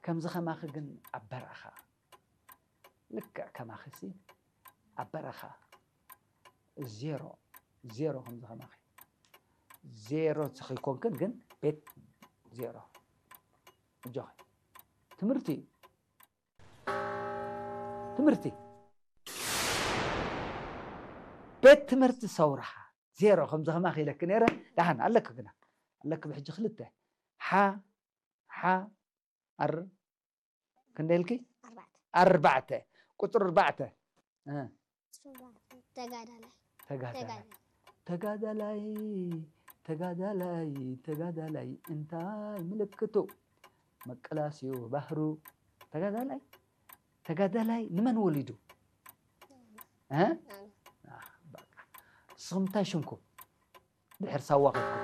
كم زخماخ جن عبرخا لك كم خسي عبرخا زيرو كم زخماخ زيرو تخي يكون كن جن بيت زيرو جاي تمرتي بيت تمرت صورها زيرو خمسة خماخي لك نيرة دهن علىك كنا علىك بحج خلته ح كندلكي أربعة قطر أربعة تجادلاي انتاي ملكتو مقلاسيو بحرو تجادلاي لمن ولدوا ها صمتا شنكو دحر سواقتكم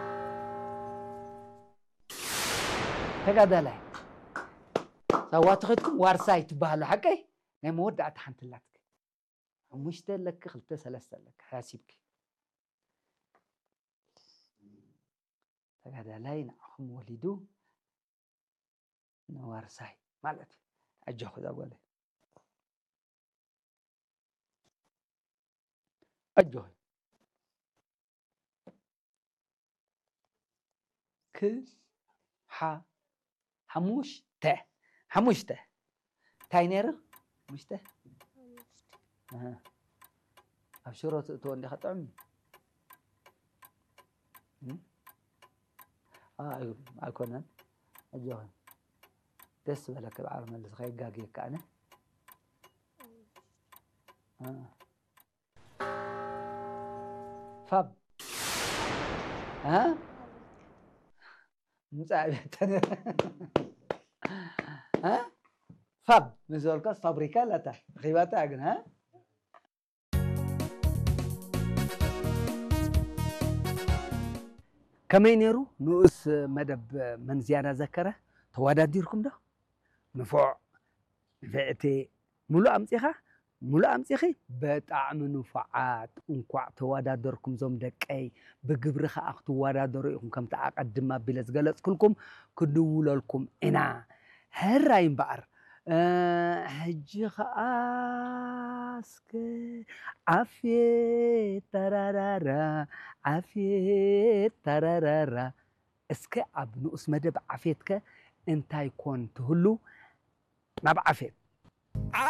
تجادلاي سواتختكم وارساي تبهلو حقي ناي مودعت حنتلاتك مش تلك خلت سلسة لك حاسبك تجادلاي نعم ولدوا وارساي مالتي أجو خذ أقوله أجو ك حموش ته تاينير مش ته أبشرة توني خطعمي أكونن أجو دس بالك بعرف من الصغير جاجي كأنه فاب ها مساعدة ها فاب مزول كاس فابريكا لا غيبات أجن ها كمين يرو نوس مدب من زيادة ذكره توادى ديركم ده نفوع فئتي ملو أمسيخي بتعم نفعات انقع توادركم زوم دكاي بجبرخ أخ توادركم كم تعقد ما بلس جلس كلكم كدول لكم إنا هراين بقر هجي خاسك عافية ترارارا اسك ابنو اسمه دب عافيتك انت يكون تهلو ما بعافيت